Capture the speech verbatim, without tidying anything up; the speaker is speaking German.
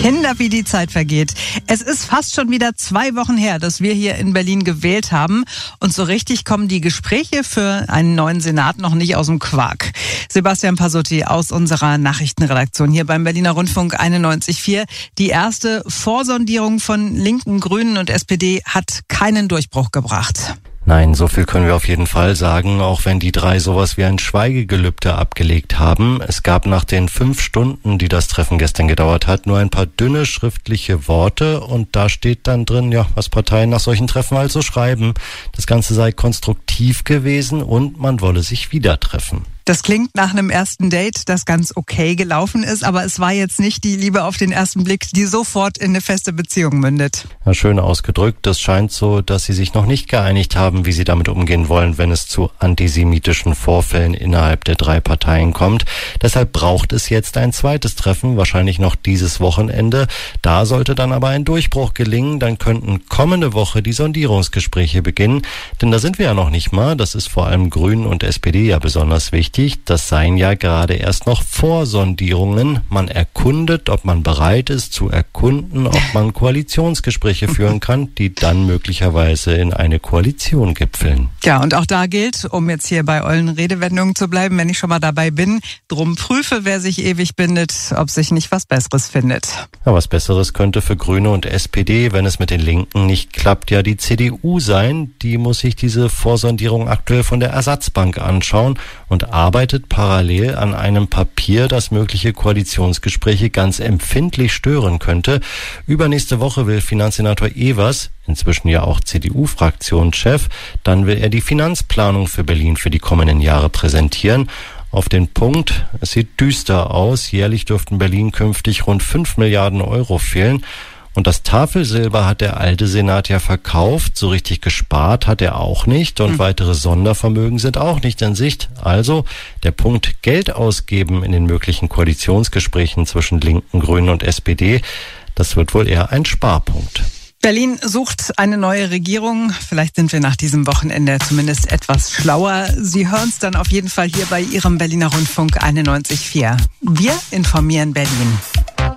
Kinder, wie die Zeit vergeht. Es ist fast schon wieder zwei Wochen her, dass wir hier in Berlin gewählt haben. Und so richtig kommen die Gespräche für einen neuen Senat noch nicht aus dem Quark. Sebastian Pasotti aus unserer Nachrichtenredaktion hier beim Berliner Rundfunk einundneunzig Komma vier. Die erste Vorsondierung von Linken, Grünen und S P D hat keinen Durchbruch gebracht. Nein, so viel können wir auf jeden Fall sagen, auch wenn die drei sowas wie ein Schweigegelübde abgelegt haben. Es gab nach den fünf Stunden, die das Treffen gestern gedauert hat, nur ein paar dünne schriftliche Worte und da steht dann drin, ja, was Parteien nach solchen Treffen halt so schreiben. Das Ganze sei konstruktiv gewesen und man wolle sich wieder treffen. Das klingt nach einem ersten Date, das ganz okay gelaufen ist, aber es war jetzt nicht die Liebe auf den ersten Blick, die sofort in eine feste Beziehung mündet. Ja, schön ausgedrückt. Es scheint so, dass sie sich noch nicht geeinigt haben, wie sie damit umgehen wollen, wenn es zu antisemitischen Vorfällen innerhalb der drei Parteien kommt. Deshalb braucht es jetzt ein zweites Treffen, wahrscheinlich noch dieses Wochenende. Da sollte dann aber ein Durchbruch gelingen. Dann könnten kommende Woche die Sondierungsgespräche beginnen. Denn da sind wir ja noch nicht mal. Das ist vor allem Grünen und S P D ja besonders wichtig. Das seien ja gerade erst noch Vorsondierungen. Man erkundet, ob man bereit ist zu erkunden, ob man Koalitionsgespräche führen kann, die dann möglicherweise in eine Koalition gipfeln. Ja, und auch da gilt, um jetzt hier bei ollen Redewendungen zu bleiben, wenn ich schon mal dabei bin, drum prüfe, wer sich ewig bindet, ob sich nicht was Besseres findet. Ja, was Besseres könnte für Grüne und S P D, wenn es mit den Linken nicht klappt, ja die C D U sein. Die muss sich diese Vorsondierung aktuell von der Ersatzbank anschauen und arbeitet parallel an einem Papier, das mögliche Koalitionsgespräche ganz empfindlich stören könnte. Übernächste Woche will Finanzsenator Evers, inzwischen ja auch C D U-Fraktionschef, dann will er die Finanzplanung für Berlin für die kommenden Jahre präsentieren. Auf den Punkt, es sieht düster aus. Jährlich dürften Berlin künftig rund fünf Milliarden Euro fehlen. Und das Tafelsilber hat der alte Senat ja verkauft. So richtig gespart hat er auch nicht. Und mhm. weitere Sondervermögen sind auch nicht in Sicht. Also der Punkt Geld ausgeben in den möglichen Koalitionsgesprächen zwischen Linken, Grünen und S P D, das wird wohl eher ein Sparpunkt. Berlin sucht eine neue Regierung. Vielleicht sind wir nach diesem Wochenende zumindest etwas schlauer. Sie hören es dann auf jeden Fall hier bei Ihrem Berliner Rundfunk einundneunzig Komma vier. Wir informieren Berlin.